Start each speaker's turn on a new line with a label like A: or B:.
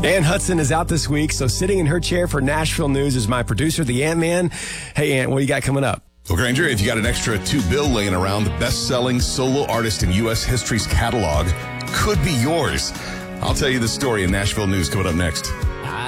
A: Ann Hudson is out this week, so sitting in her chair for Nashville News is my producer, the Ant-Man. Hey, Ant, what do you got coming up?
B: Well, Granger, if you got an extra $2 bill laying around, the best-selling solo artist in U.S. history's catalog could be yours. I'll tell you the story in Nashville News coming up next.